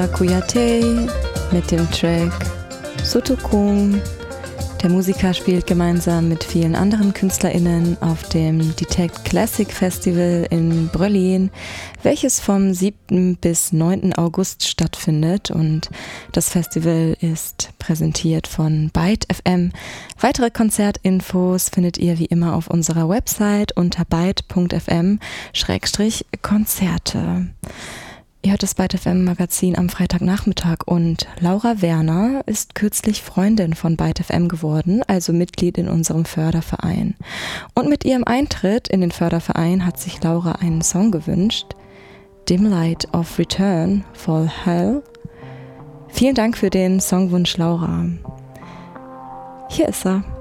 war Kouyaté mit dem Track Sotokung. Der Musiker spielt gemeinsam mit vielen anderen KünstlerInnen auf dem Detect Classic Festival in Berlin, welches vom 7. bis 9. August stattfindet, und das Festival ist präsentiert von Byte FM. Weitere Konzertinfos findet ihr wie immer auf unserer Website unter byte.fm/Konzerte. Ihr hört das Byte FM Magazin am Freitagnachmittag, und Laura Werner ist kürzlich Freundin von Byte FM geworden, also Mitglied in unserem Förderverein. Und mit ihrem Eintritt in den Förderverein hat sich Laura einen Song gewünscht, Dim Light of Return for Hell. Vielen Dank für den Songwunsch, Laura. Hier ist er.